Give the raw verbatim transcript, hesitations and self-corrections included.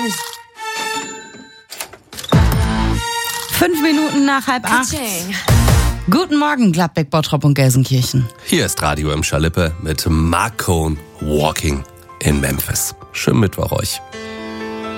Fünf Minuten nach halb acht. Guten Morgen, Gladbeck, Bottrop und Gelsenkirchen. Hier ist Radio im Schalippe mit Mark Cohn, Walking in Memphis. Schönen Mittwoch euch.